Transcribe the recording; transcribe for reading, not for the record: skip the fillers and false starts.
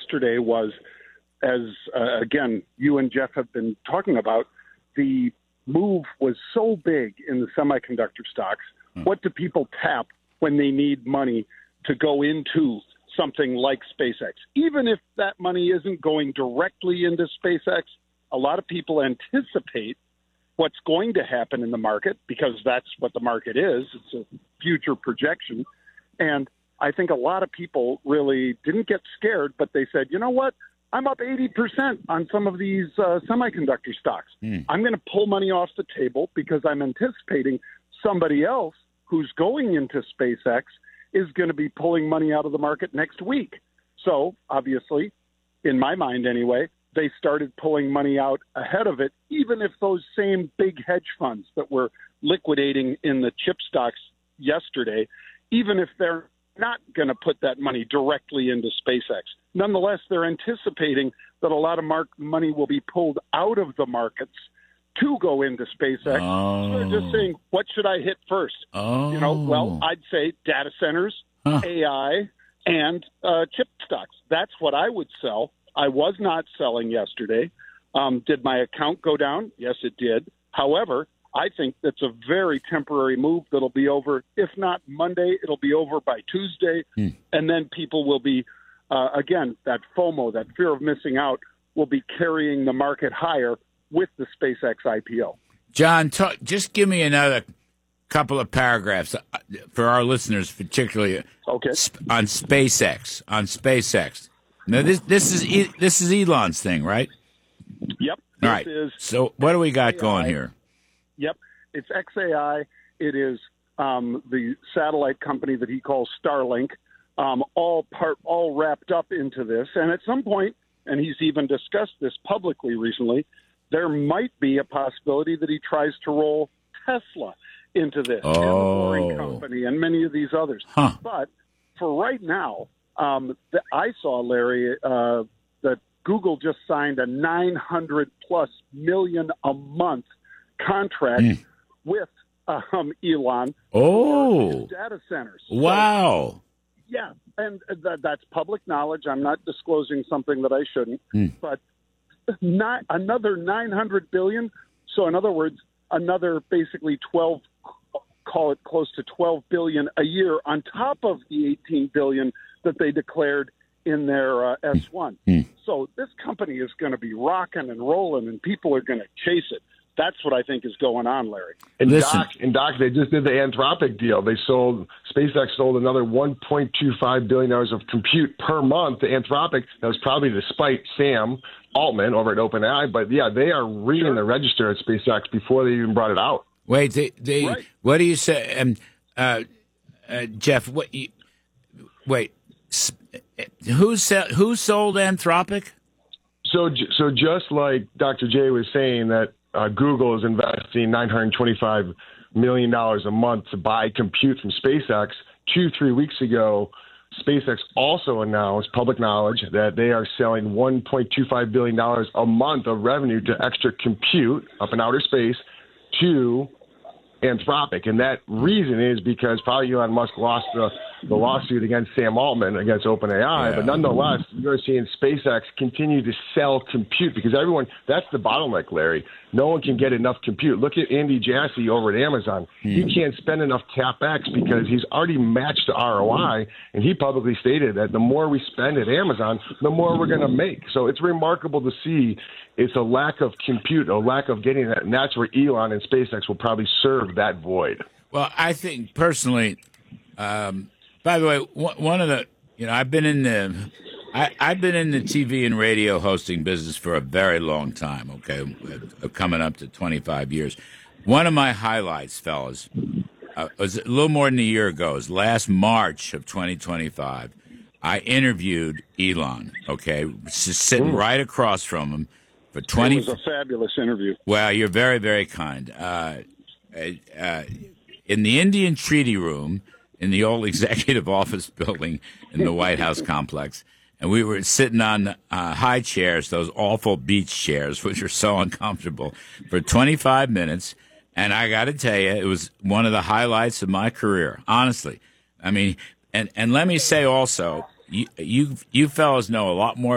yesterday was, as again, you and Jeff have been talking about, the move was so big in the semiconductor stocks. What do people tap when they need money to go into something like SpaceX? Even if that money isn't going directly into SpaceX, a lot of people anticipate what's going to happen in the market because that's what the market is. It's a future projection. And I think a lot of people really didn't get scared, but they said, you know what? I'm up 80% on some of these semiconductor stocks. I'm going to pull money off the table because I'm anticipating somebody else who's going into SpaceX is going to be pulling money out of the market next week. So, obviously, in my mind anyway, they started pulling money out ahead of it, even if those same big hedge funds that were liquidating in the chip stocks yesterday, even if they're not going to put that money directly into SpaceX. Nonetheless, they're anticipating that a lot of money will be pulled out of the markets to go into SpaceX. So they're just saying, what should I hit first? Well, I'd say data centers, AI, and chip stocks. That's what I would sell. I was not selling yesterday. Did my account go down? Yes, it did. However, I think that's a very temporary move that'll be over. If not Monday, it'll be over by Tuesday. And then people will be, again, that FOMO, that fear of missing out, will be carrying the market higher with the SpaceX IPO. John, just give me another couple of paragraphs for our listeners, particularly on SpaceX. Now, this is Elon's thing, right? Yep. All right. So what do we got going here? Yep. It's XAI. It is the satellite company that he calls Starlink, all wrapped up into this. And at some point, and he's even discussed this publicly recently, there might be a possibility that he tries to roll Tesla into this, and the Boring Company, and many of these others. But for right now, I saw, Larry, that Google just signed a $900+ million a month contract with Elon for his data centers. Wow. So, yeah, and that's public knowledge. I'm not disclosing something that I shouldn't. But another $900 billion. So in other words, another basically 12, call it close to $12 billion a year on top of the $18 billion that they declared in their S1. So this company is going to be rocking and rolling, and people are going to chase it. That's what I think is going on, Larry. And Doc, they just did the Anthropic deal. SpaceX sold another $1.25 billion of compute per month to Anthropic. That was probably despite Sam Altman over at OpenAI. But yeah, they are reading the register at SpaceX before they even brought it out. Wait, what do you say, Jeff? Wait, who sold Anthropic? So just like Dr. J was saying that Google is investing $925 million a month to buy compute from SpaceX, 2-3 weeks ago, SpaceX also announced, public knowledge, that they are selling $1.25 billion a month of revenue to extra compute up in outer space to Anthropic. And that reason is because probably Elon Musk lost the lawsuit against Sam Altman, against OpenAI. But nonetheless, you're seeing SpaceX continue to sell compute because that's the bottleneck, Larry. No one can get enough compute. Look at Andy Jassy over at Amazon. He can't spend enough CapEx because he's already matched the ROI, and he publicly stated that the more we spend at Amazon, the more we're going to make. So it's remarkable to see it's a lack of compute, a lack of getting that, and that's where Elon and SpaceX will probably serve that void. Well, I think personally, by the way, one of the, I've been in the TV and radio hosting business for a very long time. Okay, coming up to 25 years. One of my highlights, fellas, was a little more than a year ago. It was last March of 2025. I interviewed Elon. Okay, just sitting right across from him for 20. It was a fabulous interview. Well, you're very, very kind. In the Indian Treaty Room in the old executive office building in the White House complex. And we were sitting on high chairs, those awful beach chairs, which are so uncomfortable, for 25 minutes. And I got to tell you, it was one of the highlights of my career, honestly. I mean, and let me say also, you fellas know a lot more